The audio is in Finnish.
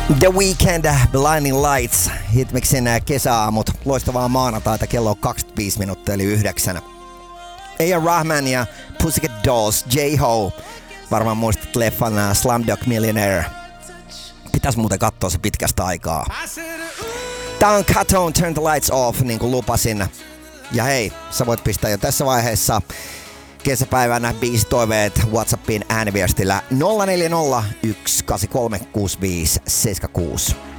The Weeknd, Blinding Lights, Hitmixin kesäaamut, loistavaa maanantaita, kello on 25 minuuttia eli 9. A.R. Rahman ja Pussycat Dolls, J-Ho, varmaan muistat leffan Slumdog Millionaire. Pitäis muuten katsoa se pitkästä aikaa. Tää on Catone, Turn the Lights Off, niin kuin lupasin. Ja hei, sä voit pistää jo tässä vaiheessa kesäpäivänä biisitoiveet WhatsAppiin ääniviestillä 0401 836576.